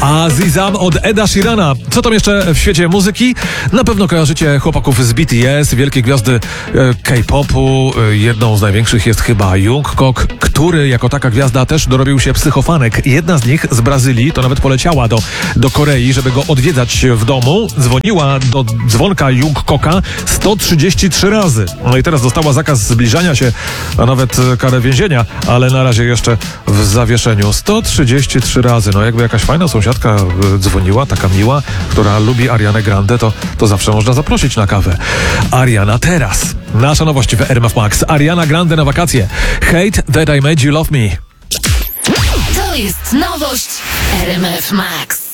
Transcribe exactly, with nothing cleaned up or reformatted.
Azizam od Eda Sheerana. Co tam jeszcze w świecie muzyki? Na pewno kojarzycie chłopaków z B T S, wielkie gwiazdy e, K-popu. E, jedną z największych jest chyba Jungkook, który jako taka gwiazda też dorobił się psychofanek. Jedna z nich z Brazylii to nawet poleciała do, do Korei, żeby go odwiedzać w domu. Dzwoniła do dzwonka Jungkooka sto trzydzieści trzy razy. No i teraz dostała zakaz zbliżania się, a nawet karę więzienia, ale na razie jeszcze w zawieszeniu. sto trzydzieści trzy razy. No jakby jakaś fajna sąsiadka dzwoniła, taka miła, która lubi Arianę Grande, to, to zawsze można zaprosić na kawę. Ariana teraz. Nasza nowość w R M F Max. Ariana Grande na wakacje. Hate That I Made You Love Me. To jest nowość R M F Max.